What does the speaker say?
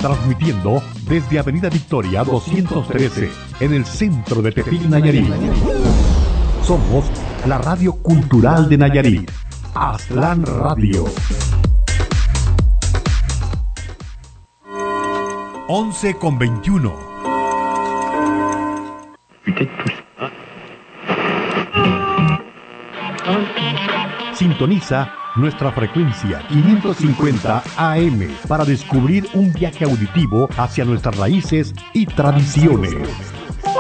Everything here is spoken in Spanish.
transmitiendo desde Avenida Victoria 213, en el centro de Tepic, Nayarit. Somos la radio cultural de Nayarit, Aztlán Radio. 11:21. Sintoniza nuestra frecuencia 550 AM para descubrir un viaje auditivo hacia nuestras raíces y tradiciones.